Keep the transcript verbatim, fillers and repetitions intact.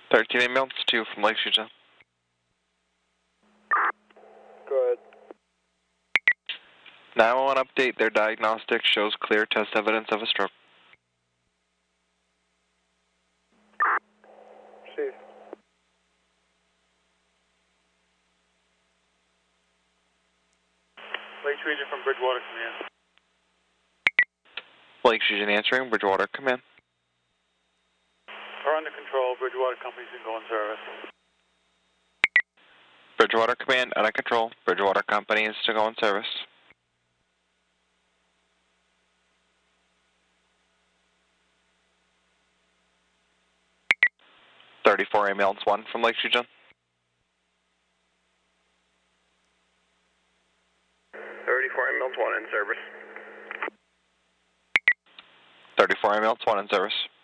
thirteen ambulance two from Lake Shujaa. Go ahead. nine one one update, their diagnostic shows clear test evidence of a stroke. Chief. Lake Shujaa from Bridgewater Command. Lake Shujaa answering, Bridgewater Command. We're under control. Bridgewater Company's can go in service. Bridgewater Command, under control. Bridgewater Company is to go in service. thirty-four ambulance one from Lake Shujaa. thirty-four ambulance one in service. thirty-four ambulance one in service.